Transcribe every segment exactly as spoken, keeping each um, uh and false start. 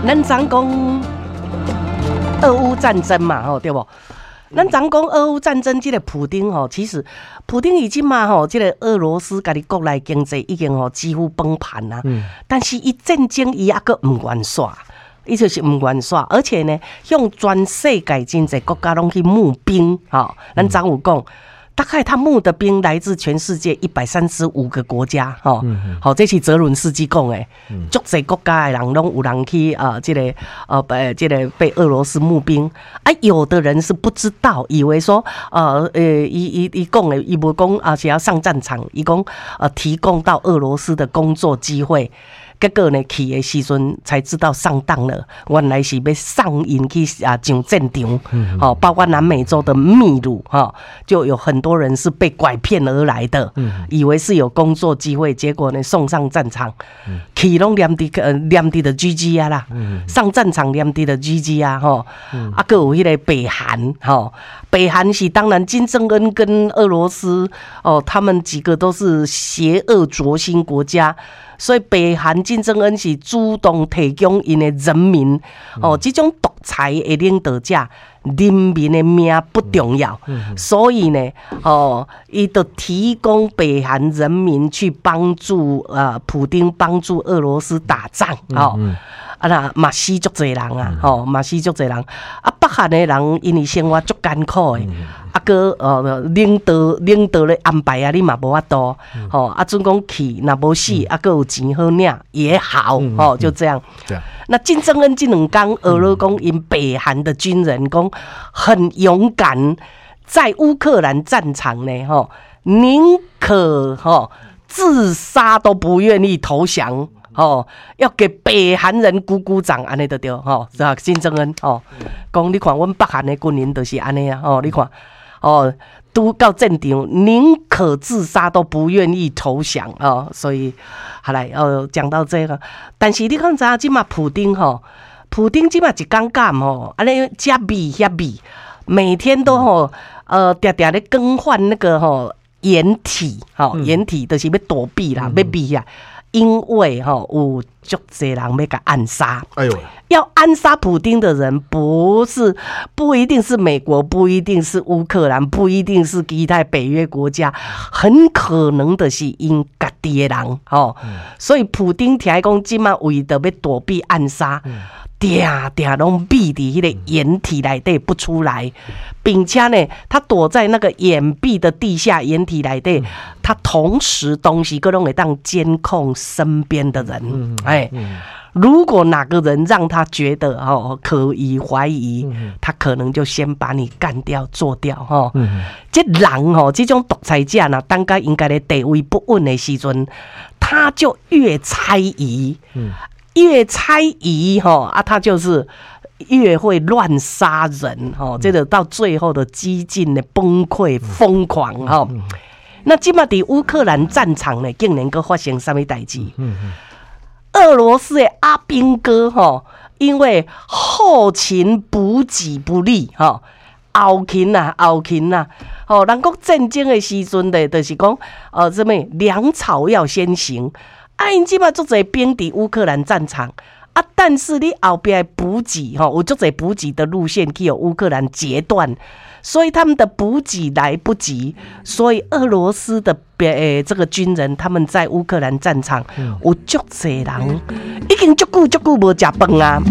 咱常讲俄乌战争嘛，吼对不？咱常讲俄乌战争，这个普丁吼，其实普丁已经嘛吼，这个俄罗斯家己国内经济已经吼几乎崩盘啦。嗯。但是伊战争伊还阁唔愿煞，伊就是唔愿煞，而且呢，向全世界真侪国家拢去募兵，吼，咱常有讲。大概他募的兵来自全世界一百三十五个国家，哈，好，这是泽伦斯基讲的，足侪国家的人拢有人去啊，这个呃呃，这个被俄罗斯募兵，啊，有的人是不知道，以为说呃呃，伊伊伊讲的，伊无讲啊是要上战场，伊讲呃提供到俄罗斯的工作机会。结果呢，去的时阵才知道上当了，原来是要上引去啊上战场，哦，包括南美洲的秘鲁哈，就有很多人是被拐骗而来的，以为是有工作机会，结果呢送上战场，去拢念伫呃念伫的 G G 啊啦，上战场念伫的 G G 啊吼，啊个有迄个北韩吼，北韩是当然金正恩跟俄罗斯哦，他们几个都是邪恶灼心国家。所以北韩金正恩是主动提供因的人民哦，这种独裁的领导者，人民的命不重要，所以呢，哦，伊就提供北韩人民去帮助呃，普丁帮助俄罗斯打仗哦。啊啦，嘛死足侪人啊，吼，嘛死足侪人。啊，北韩的人因为生活足艰苦的，啊个呃领导领导咧安排啊，你嘛无法度，吼，啊准讲去，若无死，啊个有钱好领也好，吼，就这样。那金正恩这两天，俄罗讲因北韩的军人讲很勇敢，在乌克兰战场呢，吼，宁可吼自杀都不愿意投降。哦，要给北韩人鼓鼓掌，安尼就对，吼，是啊，金正恩，哦，讲你看，阮北韩的军人就是安尼啊，哦，你看，哦，都到战场，宁可自杀都不愿意投降哦，所以，好来，哦，讲到这个，但是你看知影，即马普丁吼，普丁即马一讲讲吼，安尼遮密遐密，每天都吼，呃，常常咧更换那个吼掩体，吼掩体就是要躲避啦，要避啊。因为哈有足侪人要甲暗杀，哎呦，要暗杀普丁的人不是不一定是美国，不一定是乌克兰，不一定是其他北约国家，很可能的是因家己的人哦。嗯、所以普丁听讲，今嘛为着要躲避暗杀。嗯定定拢闭伫迄个掩体内底不出来，并且呢，他躲在那个掩蔽的地下掩体内底，他同时东西各拢会当监控身边的人。哎，如果哪个人让他觉得哦可疑怀疑，他可能就先把你干掉做掉哈。这人哦，这种独裁者呢，当该应该的地位不稳的时阵，他就越猜疑。越猜疑哈啊，他就是越会乱杀人哈，这个到最后的激进的崩溃、疯狂哈。那今嘛伫乌克兰战场呢，竟然阁发生什么代志？俄罗斯的阿兵哥哈，因为后勤补给不力哈，后勤呐，后勤呐，哦，人讲战争的时阵的，就是讲呃，什么粮草要先行。啊，因即马足侪兵伫乌克兰战场啊，但是你后边补给吼，有足侪补给的路线去有乌克兰截断，所以他们的补给来不及，所以俄罗斯的诶、欸、这个军人他们在乌克兰战场有足侪人已经足久足久无食饭啊，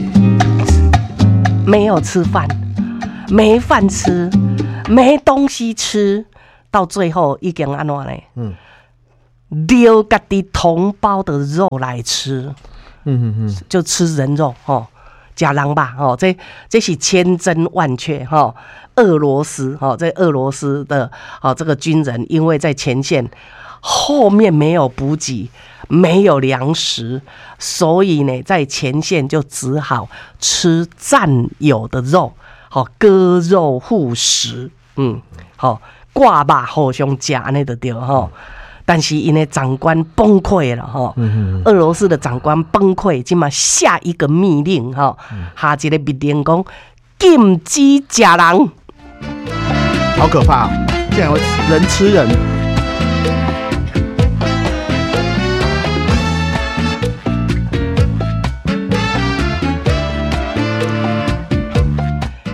没有吃饭，没饭吃，没东西吃，到最后已经安怎呢？嗯。留家己同胞的肉来吃，嗯嗯嗯，就吃人肉哦，假人吧哦，这这是千真万确哈、哦。俄罗斯哈、哦，在俄罗斯的哦这个军人，因为在前线后面没有补给，没有粮食，所以呢，在前线就只好吃战友的肉，好、哦、割肉护食，嗯，好挂肉互相吃安尼就对哈。哦但是因为长官崩溃了哈，俄罗斯的长官崩溃，今嘛下一个密令哈，下一个密令讲禁止吃人， 好可怕、哦！竟然会人吃人。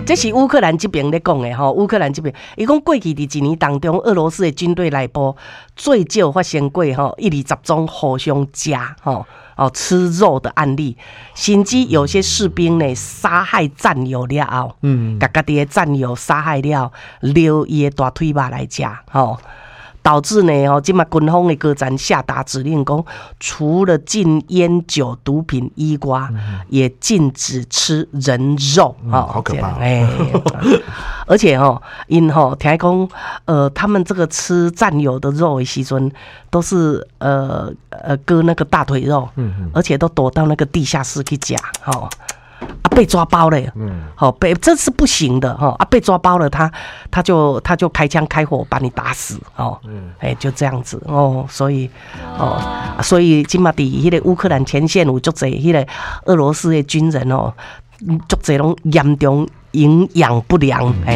这是乌克兰这边咧讲的吼，乌克兰这边，伊讲过去伫一年当中，俄罗斯的军队内部最少发生过吼一二十种互相食吼哦吃肉的案例，甚至有些士兵呢杀害战友了后，嗯，甲家己的战友杀害了，留伊的大腿肉来食吼。导致呢，吼，今嘛军方的高层下达指令，讲除了禁烟酒、毒品以外，嗯、也禁止吃人肉， 嗯、好可怕！ 哎，而且吼，因吼听讲，呃，他们这个吃战友的肉的时阵，都是呃呃割那个大腿肉，嗯嗯，而且都躲到那个地下室去夹，吼。啊，被抓包了，嗯，好、哦、被这是不行的哈、哦、啊，被抓包了，他他就他就开枪开火把你打死哦，嗯，哎、欸、就这样子哦，所以哦，所以今嘛伫迄个乌克兰前线有足侪迄个俄罗斯的军人哦，足侪拢严重营养不良，哎、嗯。